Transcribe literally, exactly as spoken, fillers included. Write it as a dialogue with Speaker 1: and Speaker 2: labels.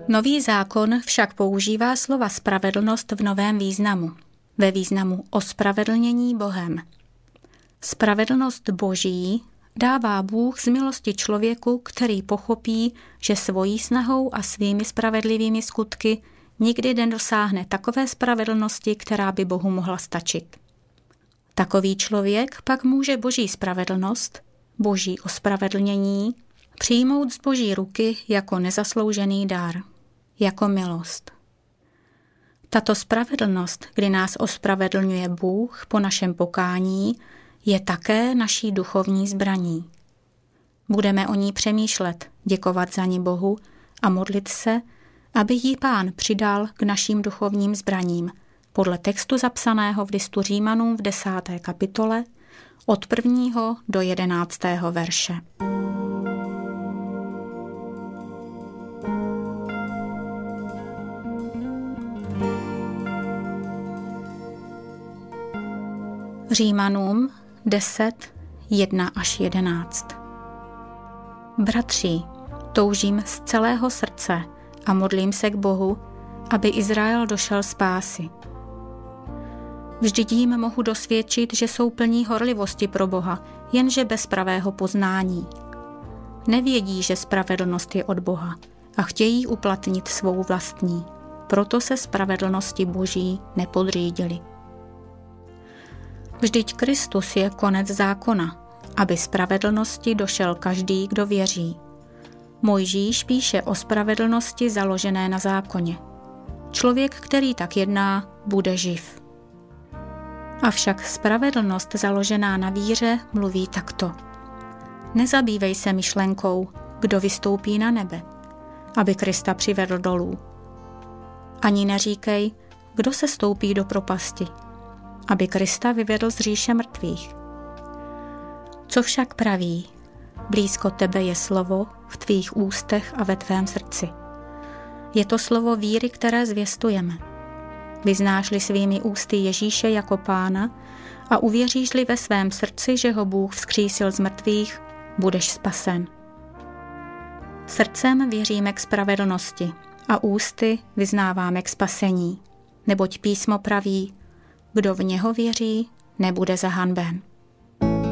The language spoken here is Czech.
Speaker 1: Nový zákon však používá slova spravedlnost v novém významu, ve významu ospravedlnění Bohem. Spravedlnost Boží dává Bůh z milosti člověku, který pochopí, že svojí snahou a svými spravedlivými skutky nikdy nedosáhne takové spravedlnosti, která by Bohu mohla stačit. Takový člověk pak může Boží spravedlnost, Boží ospravedlnění, přijmout z Boží ruky jako nezasloužený dar, jako milost. Tato spravedlnost, kdy nás ospravedlňuje Bůh po našem pokání, je také naší duchovní zbraní. Budeme o ní přemýšlet, děkovat za ní Bohu a modlit se, aby ji Pán přidal k našim duchovním zbraním, podle textu zapsaného v listu Římanům v desáté kapitole od prvního do jedenáctého verše. Římanům deset, jedna až jedenáct. Bratři, toužím z celého srdce a modlím se k Bohu, aby Izrael došel spásy. Vždyť jim mohu dosvědčit, že jsou plní horlivosti pro Boha, jenže bez pravého poznání. Nevědí, že spravedlnost je od Boha a chtějí uplatnit svou vlastní, proto se spravedlnosti Boží nepodřídili. Vždyť Kristus je konec zákona, aby spravedlnosti došel každý, kdo věří. Mojžíš píše o spravedlnosti založené na zákoně. Člověk, který tak jedná, bude živ. Avšak spravedlnost založená na víře mluví takto. Nezabývej se myšlenkou, kdo vystoupí na nebe, aby Krista přivedl dolů. Ani neříkej, kdo se stoupí do propasti, aby Krista vyvedl z říše mrtvých. Co však praví? Blízko tebe je slovo v tvých ústech a ve tvém srdci. Je to slovo víry, které zvěstujeme. Vyznáš-li svými ústy Ježíše jako Pána a uvěříš-li ve svém srdci, že ho Bůh vzkřísil z mrtvých, budeš spasen. Srdcem věříme k spravedlnosti a ústy vyznáváme k spasení, neboť písmo praví, kdo v něho věří, nebude zahanben.